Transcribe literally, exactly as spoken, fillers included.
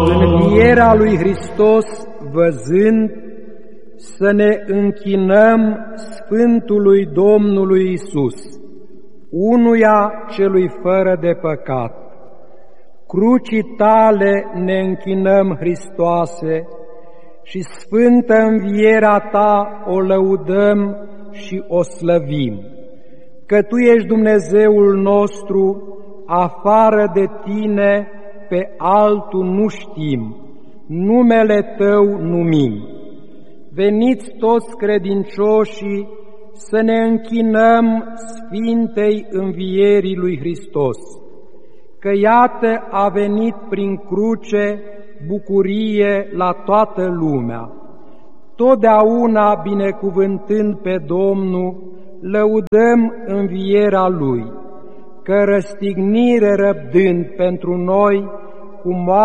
Învierea lui Hristos văzând, să ne închinăm Sfântului Domnului Iisus, unuia celui fără de păcat. Crucii tale ne închinăm, Hristoase, și sfântă învierea ta o lăudăm și o slăvim, că tu ești Dumnezeul nostru, afară de tine pe altul nu știm, numele tău numim. Veniți toți credincioșii să ne închinăm Sfintei Învierii lui Hristos, că iată a venit prin cruce bucurie la toată lumea. Totdeauna binecuvântând pe Domnul, lăudăm învierea Lui, că răstignire răbdând pentru noi, cu moarte